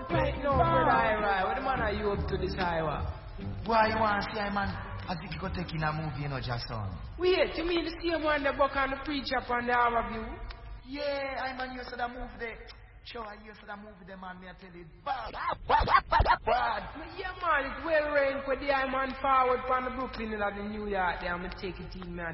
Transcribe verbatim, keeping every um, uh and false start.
Right now, brother Ira, what the man are you up to this highway? Why you want to see I man? As if you go take in a movie, you know, Jackson. Wait, you mean the same one that buck on the preacher up on the Harbour View? Yeah, I man, you said that movie there. Sure, you said that movie there, man, me I tell you, bad. Bad. Yeah, man, it's well rained for the I man forward from the Brooklyn and the New York there. I'm going to take it in, man.